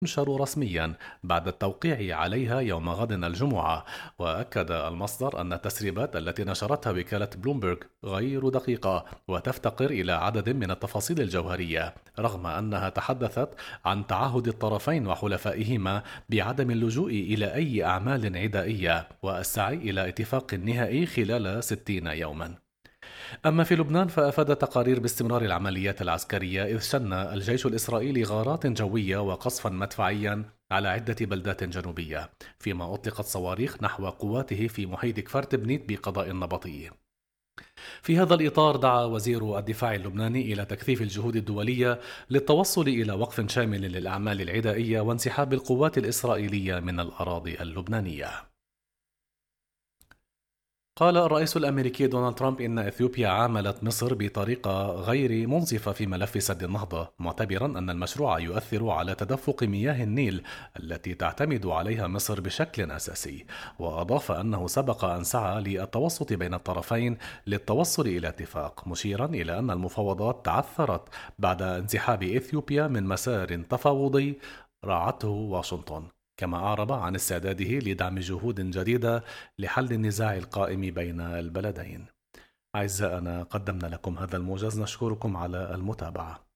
تنشر رسميا بعد التوقيع عليها يوم غد الجمعة. وأكد المصدر أن التسريبات التي نشرتها وكالة بلومبرغ غير دقيقة وتفتقر إلى عدد من التفاصيل الجوهرية، رغم أنها تحدثت عن تعهد الطرفين وحلفائهما بعدم اللجوء إلى أي أعمال عدائية والسعي إلى اتفاق نهائي خلال 60 يوما. أما في لبنان فأفادت تقارير باستمرار العمليات العسكرية، إذ شن الجيش الإسرائيلي غارات جوية وقصفا مدفعيا على عدة بلدات جنوبية، فيما أطلقت صواريخ نحو قواته في محيط كفر تبنيت بقضاء النبطية. في هذا الإطار دعا وزير الدفاع اللبناني إلى تكثيف الجهود الدولية للتوصل إلى وقف شامل للأعمال العدائية وانسحاب القوات الإسرائيلية من الأراضي اللبنانية. قال الرئيس الأمريكي دونالد ترامب إن إثيوبيا عاملت مصر بطريقة غير منصفة في ملف سد النهضة، معتبرا أن المشروع يؤثر على تدفق مياه النيل التي تعتمد عليها مصر بشكل أساسي. وأضاف أنه سبق أن سعى للتوسط بين الطرفين للتوصل إلى اتفاق، مشيرا إلى أن المفاوضات تعثرت بعد انسحاب إثيوبيا من مسار تفاوضي راعته واشنطن، كما أعرب عن استعداده لدعم جهود جديدة لحل النزاع القائم بين البلدين. أعزائنا، قدمنا لكم هذا الموجز، نشكركم على المتابعة.